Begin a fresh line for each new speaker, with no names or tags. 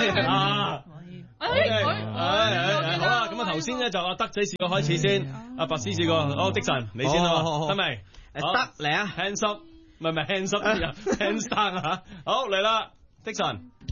啊！好啦，咁啊頭先咧就阿德仔試過開始先，阿白師試過，好的神你先啦，得未？
得嚟啊
，hands up，唔係 hands up，hands down 啊，好嚟啦，的神。